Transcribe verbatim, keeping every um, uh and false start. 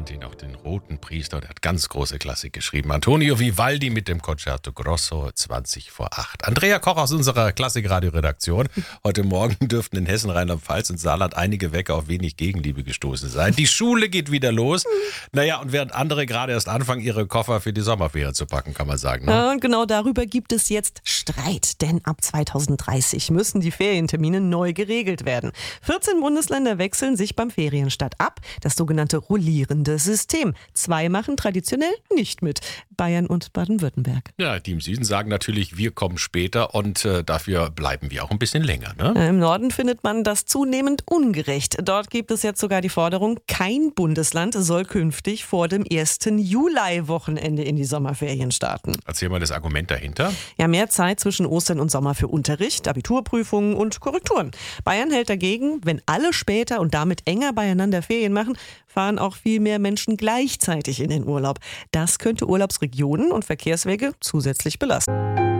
kennt ihn auch, den Roten Priester, der hat ganz große Klassik geschrieben. Antonio Vivaldi mit dem Concerto Grosso, zwanzig vor acht. Andrea Koch aus unserer Klassikradio-Redaktion. Heute Morgen dürften in Hessen, Rheinland-Pfalz und Saarland einige Wecker auf wenig Gegenliebe gestoßen sein. Die Schule geht wieder los. Naja, und während andere gerade erst anfangen, ihre Koffer für die Sommerferien zu packen, kann man sagen. Ne? Ja, und genau darüber gibt es jetzt Streit, denn ab zweitausenddreißig müssen die Ferientermine neu geregelt werden. vierzehn Bundesländer wechseln sich beim Ferienstart ab, das sogenannte rollierende System. Zwei machen traditionell nicht mit, Bayern und Baden-Württemberg. Ja, die im Süden sagen natürlich, wir kommen später und äh, dafür bleiben wir auch ein bisschen länger. Ne? Ja, im Norden findet man das zunehmend ungerecht. Dort gibt es jetzt sogar die Forderung, kein Bundesland soll künftig vor dem ersten Juli-Wochenende in die Sommerferien starten. Erzähl mal das Argument dahinter. Ja, mehr Zeit zwischen Ostern und Sommer für Unterricht, Abiturprüfungen und Korrekturen. Bayern hält dagegen, wenn alle später und damit enger beieinander Ferien machen, fahren auch viel mehr Menschen gleichzeitig in den Urlaub. Das könnte Urlaubsregionen und Verkehrswege zusätzlich belasten.